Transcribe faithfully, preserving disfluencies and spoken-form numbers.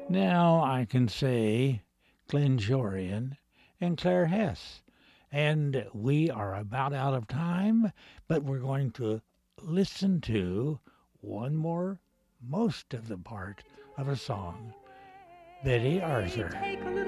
Now I can say Glenn Jorian and Claire Hess. And we are about out of time, but we're going to listen to one more, most of the part of a song. Betty Arthur.